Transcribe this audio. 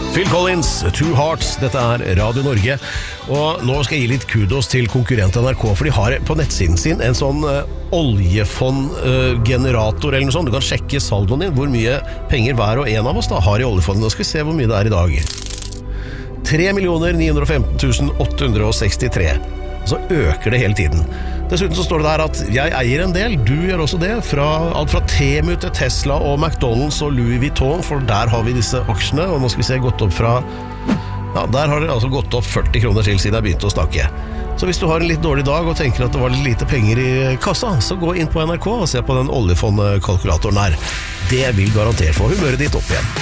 Phil Collins, Two Hearts, dette Radio Norge. Og nå skal jeg gi litt kudos til konkurrent NRK, for de har på nettsiden sin en sånn oljefondgenerator eller noe sånt. Du kan sjekke saldoen din, hvor mye penger hver og en av oss da har i oljefondet. Nå skal vi se hvor mye det i dag. 3.915.863. Så øker det hele tiden. Dessuten så står det der at jeg eier en del, du gjør også det, alt fra Temu til Tesla og McDonald's og Louis Vuitton, for der har vi disse aksjene, og nå skal vi se gått opp fra, ja, der har det altså gått opp 40 kroner til siden jeg begynte å snakke. Så hvis du har en litt dårlig dag og tenker at det var litt lite penger i kassa, så gå inn på NRK og se på den oljefondkalkulatoren her. Det vil garantere få humøret ditt opp igjen.